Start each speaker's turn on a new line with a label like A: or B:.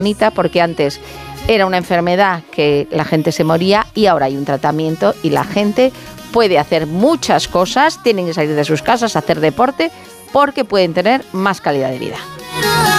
A: bonita, porque antes era una enfermedad que la gente se moría y ahora hay un tratamiento y la gente puede hacer muchas cosas, tienen que salir de sus casas, hacer deporte, porque pueden tener más calidad de vida.